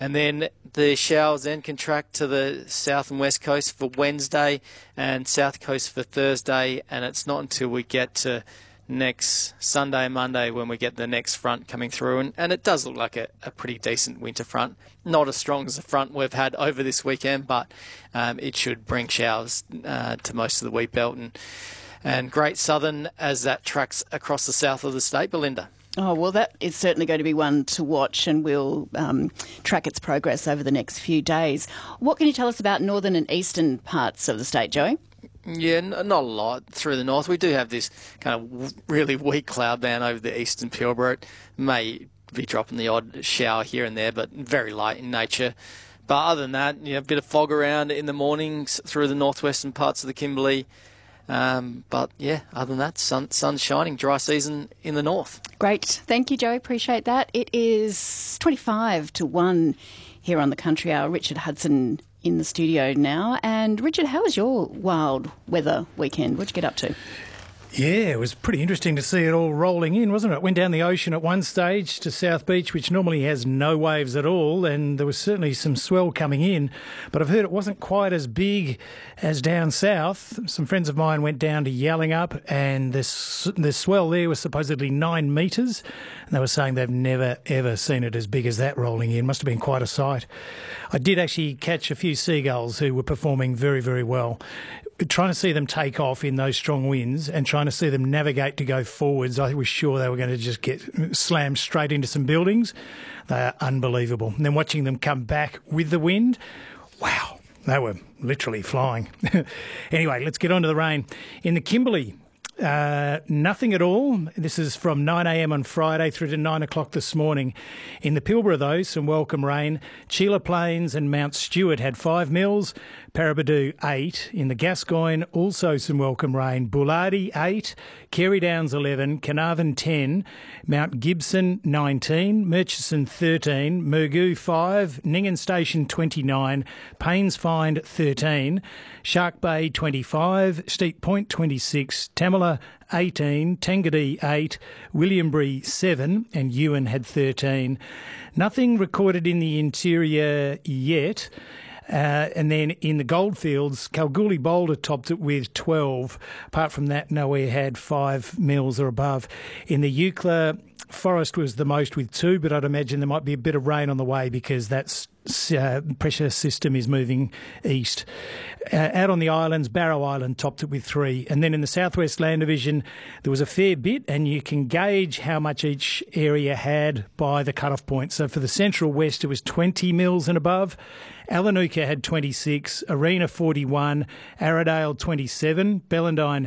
And then the showers then contract to the south and west coast for Wednesday and south coast for Thursday. And it's not until we get to next Sunday and Monday when we get the next front coming through. And it does look like a pretty decent winter front. Not as strong as the front we've had over this weekend, but it should bring showers to most of the wheat belt. And Great Southern as that tracks across the south of the state, Belinda. Oh, well, that is certainly going to be one to watch, and we'll track its progress over the next few days. What can you tell us about northern and eastern parts of the state, Joey? Yeah, not a lot through the north. We do have this kind of really weak cloud band over the eastern Pilbara. It may be dropping the odd shower here and there, but very light in nature. But other than that, a bit of fog around in the mornings through the northwestern parts of the Kimberley. But yeah, other than that, sun's shining, dry season in the north. Great. Thank you, Joey. Appreciate that. It is 25 to 1 here on the Country Hour. Richard Hudson in the studio now. And Richard, how was your wild weather weekend? What'd you get up to? Yeah, it was pretty interesting to see it all rolling in, wasn't it? Went down the ocean at one stage to South Beach, which normally has no waves at all, and there was certainly some swell coming in. But I've heard it wasn't quite as big as down south. Some friends of mine went down to Yallingup, and the swell there was supposedly 9 metres. And they were saying they've never, ever seen it as big as that rolling in. Must have been quite a sight. I did actually catch a few seagulls who were performing very, very well. Trying to see them take off in those strong winds and trying to see them navigate to go forwards, I was sure they were going to just get slammed straight into some buildings. They are unbelievable. And then watching them come back with the wind, wow, they were literally flying. Anyway, let's get on to the rain. In the Kimberley, nothing at all. This is from 9 a.m. on Friday through to 9 o'clock this morning. In the Pilbara, though, some welcome rain. Sheila Plains and Mount Stewart had 5 mils. Paraburdoo 8. In the Gascoyne, also some welcome rain. Bullardy 8. Carey Downs 11. Carnarvon 10. Mount Gibson 19. Murchison 13. Murgoo 5. Ningen Station 29. Paynes Find 13. Shark Bay 25. Steep Point 26. Tamala 18, Tangadee 8, Williambury 7 and Ewan had 13. Nothing recorded in the interior yet. And then in the Goldfields, Kalgoorlie Boulder topped it with 12. Apart from that, nowhere had 5 mils or above. In the Eucla, Forest was the most with 2, but I'd imagine there might be a bit of rain on the way because that pressure system is moving east. Out on the islands, Barrow Island topped it with 3. And then in the Southwest Land Division, there was a fair bit, and you can gauge how much each area had by the cut-off point. So for the Central West, it was 20 mils and above. Alanuka had 26, Arena 41, Arrowdale 27, Bellendine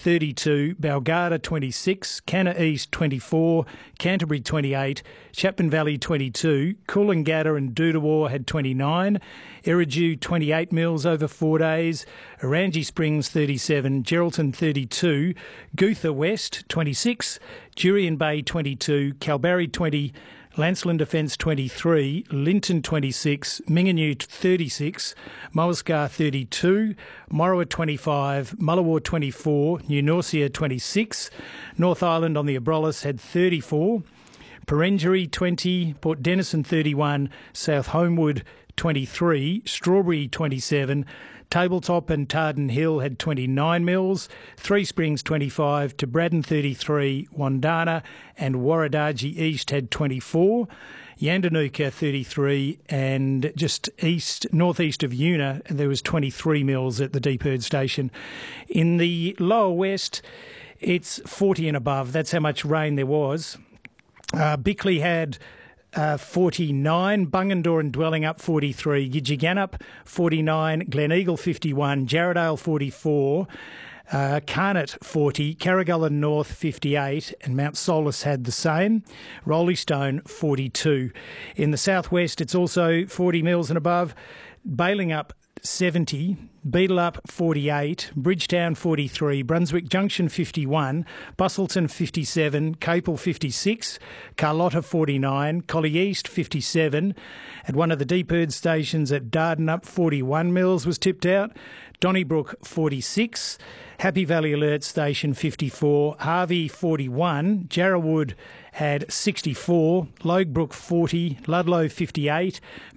32, Balgardha 26, Canna East 24, Canterbury 28, Chapman Valley 22, Coolangatta and Doodawar had 29, Eridu 28 mils over 4 days, Orangi Springs 37, Geraldton 32, Gootha West 26, Jurien Bay 22, Kalbarri 20, Lancelin Defence 23, Linton 26, Mingenew 36, Moascar 32, Morawa 25, Mullawar 24, New Norcia 26, North Island on the Abrolhos had 34, Perenjori 20, Port Denison 31, South Homewood 23, Strawberry 27, Tabletop and Tarden Hill had 29 mils, Three Springs 25, Braddon 33, Wandana and Warradaji East had 24, Yandanuka 33 and just northeast of Una there was 23 mils at the Deep Station. In the lower west it's 40 and above, that's how much rain there was. Bickley had 49, Bungendore and Dwellingup 43, Gidgeganup 49, Gleneagle 51, Jarradale 44, Carnot 40, Carragullen North 58 and Mount Solus had the same, Roleystone 42. In the southwest it's also 40 mils and above, Balingup 70, Beedelup 48, Bridgetown 43, Brunswick Junction 51, Bustleton 57, Capel 56, Carlotta 49, Collie East 57. At one of the Deep Erd stations at Dardanup 41 mils was tipped out, Donnybrook 46, Happy Valley Alert Station 54, Harvey 41, Jarrawood had 64, Loguebrook 40, Ludlow 58,